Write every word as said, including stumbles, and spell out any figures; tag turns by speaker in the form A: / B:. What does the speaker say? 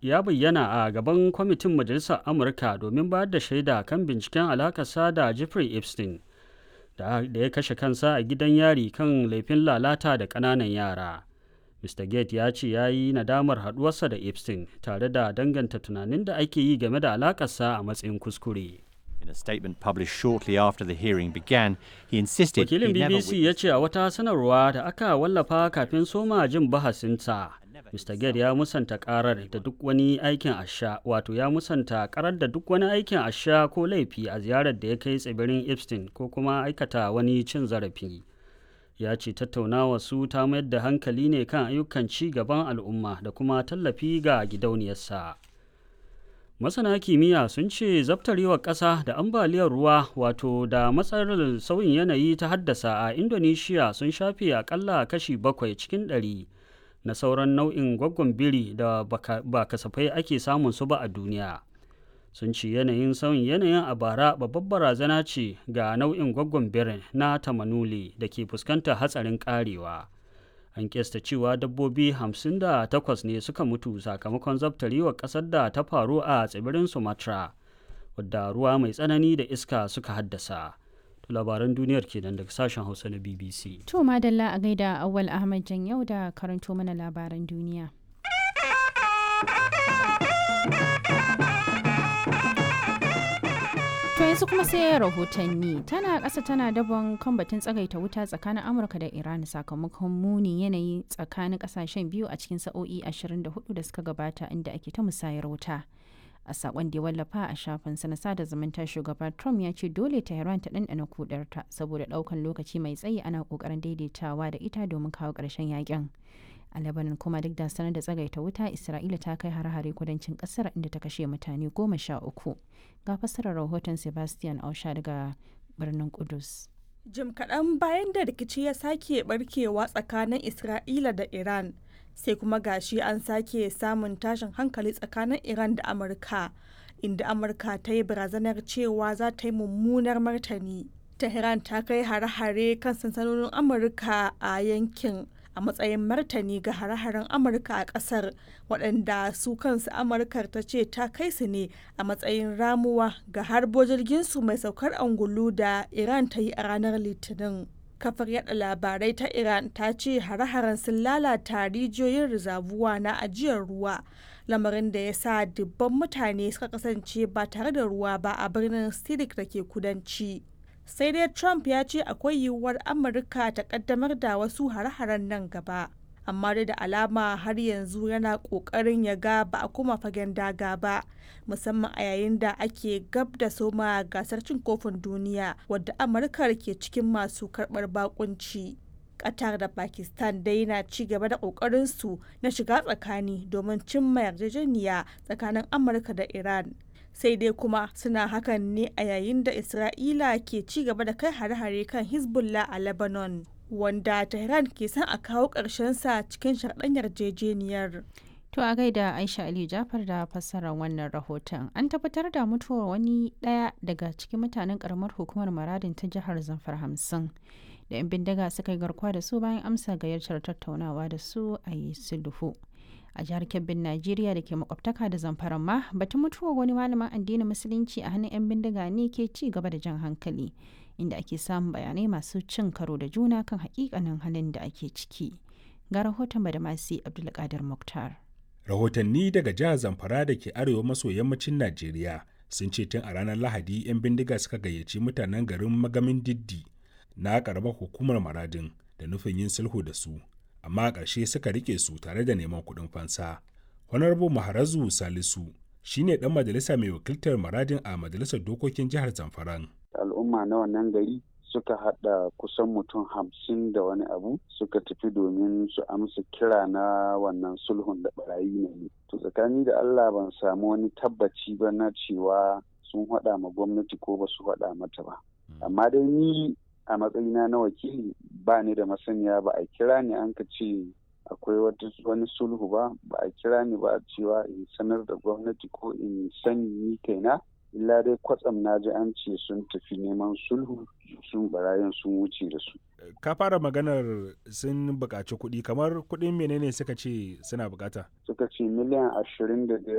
A: ya bayyana a gaban kwamitin Majalisar Amurka domin bayar da shaida kan binciken alakarsa da Jeffrey Epstein, da ya kashe kansa a gidan yari kan laifin lalata da ƙananan yara. Mista Gates ya ce ya yi nadamar haɗuwarsa da Epstein, tare da danganta tunanin da ake yi game da alakarsa a matsayin kuskure.
B: In a statement published shortly after the hearing began, he insisted
A: Wakilin
B: he never
A: B B C ya ce a wata sanarwa da aka wallafa kafin soma jin bahasinsa, Mista Gates ya musanta karar da duk wani aikin asha, wato ya musanta karar da duk wani aikin asha ko laifi a ziyarar da ya kai tsibirin Epstein ko kuma aikata wani cin zarafi. Ya ce tattaunawa su ta mayar da hankali ne kan ayyukan ci gaban al'umma da kuma tallafi ga gidauniyarsa. Masana kimiyya sun ce zabtarewar ƙasa da ambaliyar ruwa, wato da matsalar sauyin yanayi ta haddasa a Indonesia, sun shafe akalla kashi bakwai cikin ɗari na sauran nau'in gwaggon biri da ba kasafai ake samun su ba a duniya. Sun ce yanayin sauyin yanayin a bara babbar barazana ce ga nau'in gwaggon birin na tamanuli da ke fuskantar hatsarin karewa. An kesta cewa dabbobi hamsin da takwas ne suka mutu sakamakon zabtarewar ƙasar da ta faru a tsibirin Sumatra, wadda ruwa mai tsanani da iska suka haddasa. To labaran duniyar kenan daga sashen Hausa na B B C.
C: To madalla a gaida Awwal Ahmad Janyau da karanto mana labaran duniya. To yanzu kuma sai rahotanni. Tana ƙasa tana dabon kan batun tsagaita wuta tsakanin Amurka da Iran sakamakon muni yanayi tsakanin ƙasashen biyu a cikin sa'o'i ashirin da hudu da suka gabata, inda ake ta musayar wuta. A saƙon da ya wallafa a shafinsa na sada zumunta, shugaba Trump ya ce dole Tehran ta ɗanɗana kudarta saboda ɗaukan lokaci mai tsayi ana ƙoƙarin daidaitawa da ita domin kawo ƙarshen yakin. A Lebanon kuma, duk da sanar da tsagaita wuta, Isra'ila ta kai har-hare kudancin kasar inda ta kashe mutane goma sha uku. Ga fassarar rahoton Sebastian Ausha daga birnin Kudus.
D: Jim kaɗan bayan da rikici ya sake barkewa tsakanin Isra'ila da Iran, sai kuma gashi an sake samun tashin hankali tsakanin Iran da Amurka, inda Amurka ta yi barazanar cewa za ta yi mummunar martani. Tehran ta kai hare-hare kan sansanonin Amurka a yankin a matsayin martani ga hare-haren Amurka a ƙasar, waɗanda su kansu Amurkar ta ce ta kai su ne a matsayin ramuwa ga harbo jirginsu mai saukar angulu da Iran ta yi a ranar Litinin. Kafar yada labarai ta Iran ta ce hare-haren sun lalata rijiyoyin rizabuwa na ajiyar ruwa, lamarin da ya sa dubban mutane suka kasance ba tare da ruwa ba a birnin Sidik da ke kudanci. Sai dai Trump ya ce akwai yiwuwar Amurka ta kaddamar da wasu hare-haren nan gaba, amma dai da alama har yanzu yana kokarin ya ga ba a kuma fagen daga ba, musamman a yayin da ake gab da soma gasar cin kofin duniya wadda Amurka ke cikin masu karbar bakunci. Qatar da Pakistan dai na ci gaba da kokarin su na shiga tsakani domin cimma yarjejeniya tsakanin Amurka da Iran. Sai dai kuma suna hakan ne a yayin da Isra'ila ke ci gaba da kai hare-hare kan Hezbollah a Lebanon, wanda Tehran ke son a kawo sa cikin sharɗan yarjejeniyar.
C: To a gaida Aisha Ali Jafar da fassarar wannan rahoton. An tabbatar da mutuwar wani ɗaya daga cikin mutanen ƙaramar hukumar Maradin ta jihar Zamfara hamsin da 'yan bindiga suka yi garkuwa da su bayan amsa gayyatar tattaunawa da su a yi sulhu. A jihar Kebbin Najeriya da ke makwabtaka da Zamfara ma, batun mutuwar wani malamin addinin musulunci a hannun 'yan bindiga ne ke ci gaba da jan hankali, inda ake samun bayanai masu cin karo da juna kan hakikanin halin da ake ciki. Ga rahoton Badamasi Abdulkadir Muktar.
E: Rahotanni daga jihar Zamfara da ke arewa maso yammacin Najeriya sun ce tun a ranar Lahadi 'yan bindiga suka gayyaci mutanen garin Magamin Diddi na karamar hukumar Maradin da nufin yin sulhu da su, amma a ƙarshe suka rike su tare da neman kuɗin fansa. Honorable Maharazu Salisu shine ɗan majalisa mai wakiltar Maradin a majalisar dokokin jihar Zamfaran.
F: Al'umma na wannan gari suka haɗa kusan mutum hamsin da wani abu suka tafi domin su amsa kira na wannan sulhun da barayi ne. To tsakani da Allah ban samu wani tabbaci ba na cewa sun haɗa ma gwamnati ko ba su haɗa mata ba. Amma dai ni a matsayina na wakili ba ni da masaniya, ba a kira ni an ka ce akwai wani sulhu ba, ba a kira ni ba cewa in sanar da gwamnati ko in sani ni kaina, illa dai kwatsam na ji an ce sun tafi neman sulhu, sun barayin sun wuce da su.
E: Ka fara maganar sun buƙaci kuɗi, kamar kuɗin menene suka ce suna buƙata?
F: Suka ce miliyan ashirin da